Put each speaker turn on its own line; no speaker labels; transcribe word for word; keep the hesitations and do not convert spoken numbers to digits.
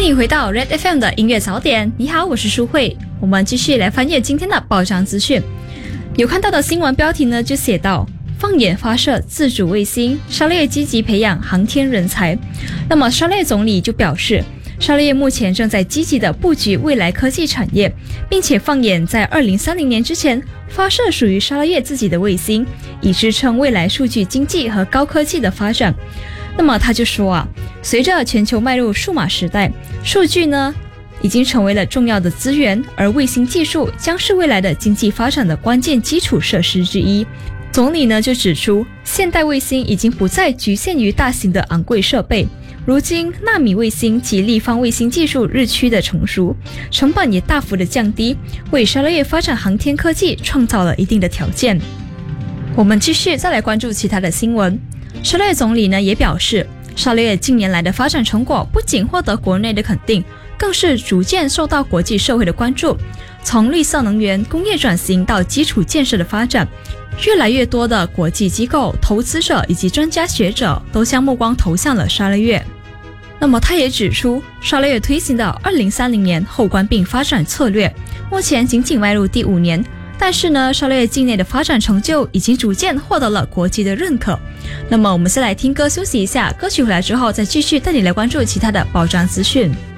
迎回到 Red F M 的音乐早点。你好，我是舒慧。我们继续来翻阅今天的报章资讯。有看到的新闻标题呢，就写到放眼发射自主卫星，沙利叶积极培养航天人才。那么沙利叶总理就表示，沙利叶目前正在积极的布局未来科技产业，并且放眼在二零三零年之前发射属于沙利叶自己的卫星，以支撑未来数据经济和高科技的发展。那么他就说啊，随着全球迈入数码时代，数据呢已经成为了重要的资源，而卫星技术将是未来的经济发展的关键基础设施之一。总理呢就指出，现代卫星已经不再局限于大型的昂贵设备，如今纳米卫星及立方卫星技术日趋的成熟，成本也大幅的降低，为沙利叶发展航天科技创造了一定的条件。我们继续再来关注其他的新闻。沙利叶总理呢也表示，沙利叶近年来的发展成果不仅获得国内的肯定，更是逐渐受到国际社会的关注。从绿色能源、工业转型到基础建设的发展，越来越多的国际机构、投资者以及专家学者都将目光投向了沙利叶。那么他也指出，沙利叶推行的二零三零年后冠并发展策略目前仅仅迈入第五年，但是呢，沙利叶境内的发展成就已经逐渐获得了国际的认可。那么我们先来听歌休息一下，歌曲回来之后再继续带你来关注其他的报章资讯。